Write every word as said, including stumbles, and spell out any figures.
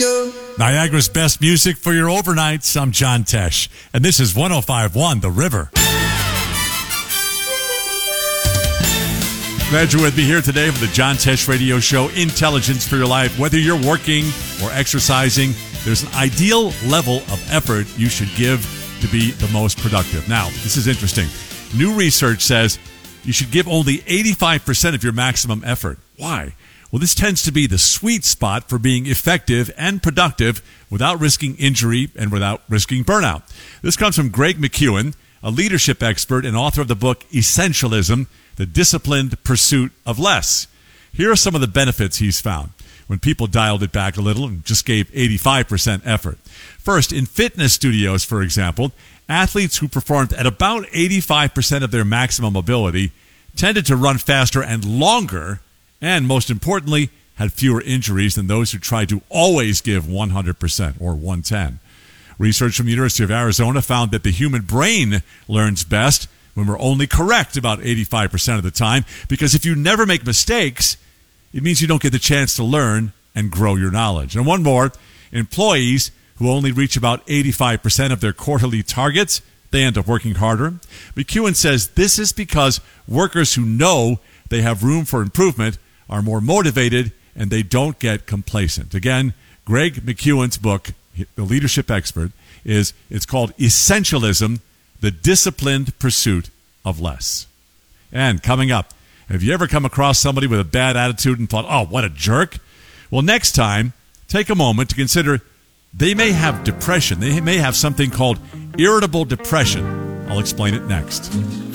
you. Niagara's best music for your overnights. I'm John Tesh, and this is one oh five point one The River. Glad you're with me here today for the John Tesh Radio Show, Intelligence for Your Life. Whether you're working or exercising, there's an ideal level of effort you should give to be the most productive. Now, this is interesting. New research says you should give only eighty-five percent of your maximum effort. Why? Well, this tends to be the sweet spot for being effective and productive without risking injury and without risking burnout. This comes from Greg McKeown, a leadership expert and author of the book Essentialism, The Disciplined Pursuit of Less. Here are some of the benefits he's found when people dialed it back a little and just gave eighty-five percent effort. First, in fitness studios, for example, athletes who performed at about eighty-five percent of their maximum ability tended to run faster and longer, and most importantly, had fewer injuries than those who tried to always give one hundred percent or one hundred ten. Research from the University of Arizona found that the human brain learns best when we're only correct about eighty-five percent of the time, because if you never make mistakes, it means you don't get the chance to learn and grow your knowledge. And one more, employees who only reach about eighty-five percent of their quarterly targets, they end up working harder. McKeown says this is because workers who know they have room for improvement are more motivated and they don't get complacent. Again, Greg McKeown's book, The Leadership Expert, is it's called Essentialism, The Disciplined Pursuit of Less. And coming up, have you ever come across somebody with a bad attitude and thought, oh, what a jerk? Well, next time, take a moment to consider they may have depression. They may have something called irritable depression. I'll explain it next.